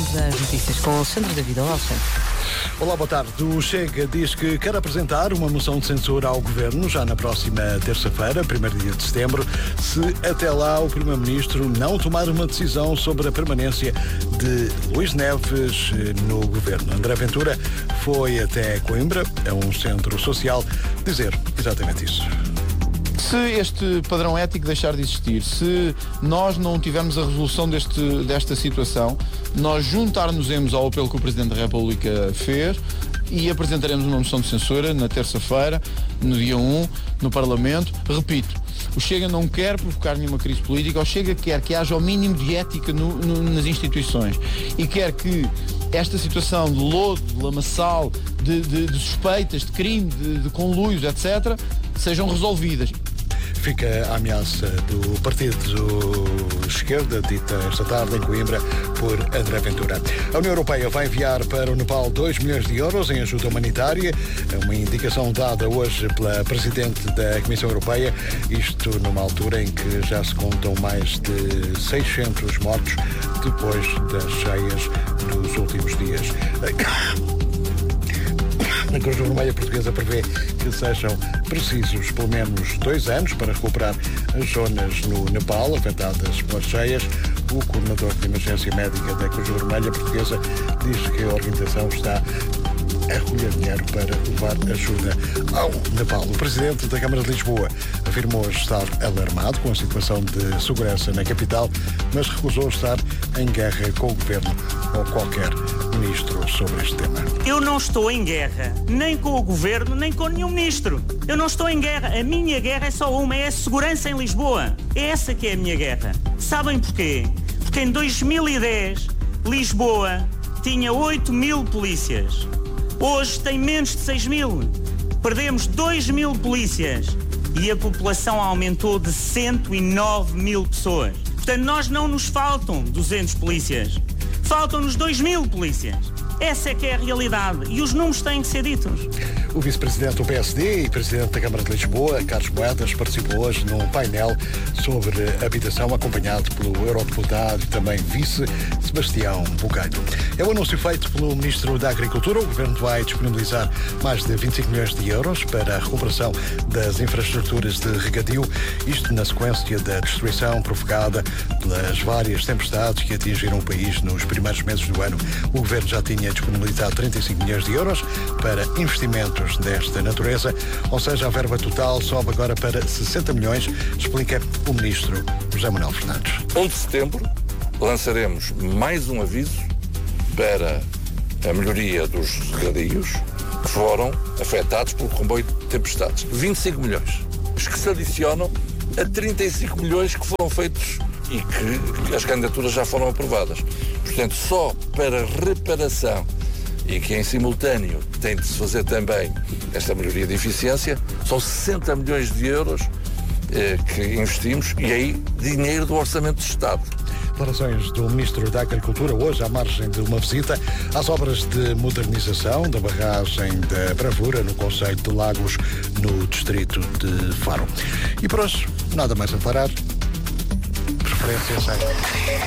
Vamos às notícias com o Centro da Vida. Olá, Centro. Olá, boa tarde. O Chega diz que quer apresentar uma moção de censura ao Governo já na próxima terça-feira, 1º dia de setembro, se até lá o Primeiro-Ministro não tomar uma decisão sobre a permanência de Luís Neves no Governo. André Ventura foi até Coimbra, a um centro social, dizer exatamente isso. Se este padrão ético deixar de existir, se nós não tivermos a resolução desta situação, nós juntar-nos-emos ao apelo que o Presidente da República fez e apresentaremos uma moção de censura na terça-feira, no dia 1, no Parlamento. Repito, o Chega não quer provocar nenhuma crise política, o Chega quer que haja o mínimo de ética nas instituições e quer que esta situação de lodo, de lamaçal, de suspeitas, de crime, de conluios, etc., sejam resolvidas. Fica a ameaça do Partido Esquerda, dita esta tarde em Coimbra por André Ventura. A União Europeia vai enviar para o Nepal 2 milhões de euros em ajuda humanitária, uma indicação dada hoje pela Presidente da Comissão Europeia, isto numa altura em que já se contam mais de 600 mortos depois das cheias dos últimos dias. A Cruz Vermelha Portuguesa prevê que sejam precisos pelo menos 2 anos para recuperar as zonas no Nepal afetadas pelas cheias. O coordenador de emergência médica da Cruz Vermelha Portuguesa diz que a organização está a recolher dinheiro para levar ajuda ao Nepal. O presidente da Câmara de Lisboa afirmou estar alarmado com a situação de segurança na capital, mas recusou estar em guerra com o governo ou qualquer ministro sobre este tema. Eu não estou em guerra, nem com o governo, nem com nenhum ministro. Eu não estou em guerra. A minha guerra é só uma, é a segurança em Lisboa. É essa que é a minha guerra. Sabem porquê? Porque em 2010, Lisboa tinha 8.000 polícias. Hoje tem menos de 6.000. Perdemos 2.000 polícias e a população aumentou de 109.000 pessoas. Portanto, nós não nos faltam 200 polícias. Faltam-nos 2.000 polícias. Essa é que é a realidade e os números têm que ser ditos. O vice-presidente do PSD e presidente da Câmara de Lisboa, Carlos Moedas, participou hoje num painel sobre habitação, acompanhado pelo eurodeputado e também vice Sebastião Bugalho. É o anúncio feito pelo Ministro da Agricultura. O Governo vai disponibilizar mais de 25 milhões de euros para a recuperação das infraestruturas de regadio, isto na sequência da destruição provocada pelas várias tempestades que atingiram o país nos primeiros meses do ano. O Governo já tinha disponibilizado 35 milhões de euros para investimentos desta natureza, ou seja, a verba total sobe agora para 60 milhões, explica o Ministro José Manuel Fernandes. 1 de setembro lançaremos mais um aviso para a melhoria dos regadios que foram afetados pelo comboio de tempestades. 25 milhões, que se adicionam a 35 milhões que foram feitos e que as candidaturas já foram aprovadas. Portanto, só para reparação e que em simultâneo tem de se fazer também esta melhoria de eficiência, são 60 milhões de euros que investimos e aí dinheiro do Orçamento do Estado. Declarações do Ministro da Agricultura hoje à margem de uma visita às obras de modernização da barragem da Bravura no concelho de Lagos, no distrito de Faro. E por hoje, nada mais a parar. Preferência sem.